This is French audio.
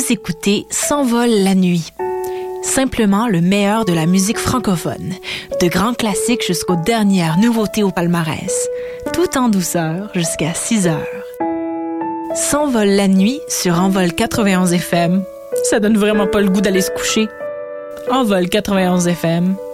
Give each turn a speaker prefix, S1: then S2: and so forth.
S1: Vous écoutez S'envole la nuit. Simplement le meilleur de la musique francophone, de grands classiques jusqu'aux dernières nouveautés au palmarès, tout en douceur jusqu'à 6 heures. S'envole la nuit sur Envol 91 FM. Ça donne vraiment pas le goût d'aller se coucher. Envol 91 FM.